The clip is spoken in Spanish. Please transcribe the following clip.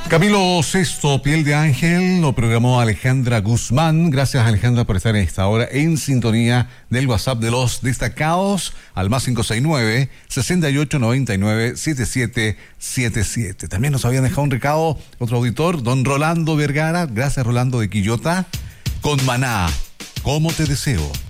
Camilo Sesto, Piel de Ángel, lo programó Alejandra Guzmán. Gracias, Alejandra, por estar en esta hora en sintonía del WhatsApp de los destacados al más 569-6899-7777. También nos habían dejado un recado otro auditor, don Rolando Vergara. Gracias, Rolando de Quillota. Con Maná, ¿cómo te deseo?